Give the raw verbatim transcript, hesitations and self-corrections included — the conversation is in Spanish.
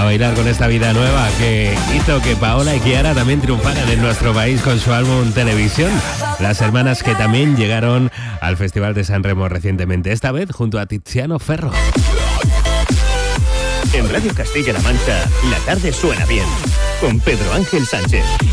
a bailar con esta vida nueva que hizo que Paola y Kiara también triunfaran en nuestro país con su álbum Televisión. Las hermanas que también llegaron al Festival de San Remo recientemente, esta vez junto a Tiziano Ferro. En Radio Castilla-La Mancha, la tarde suena bien, con Pedro Ángel Sánchez.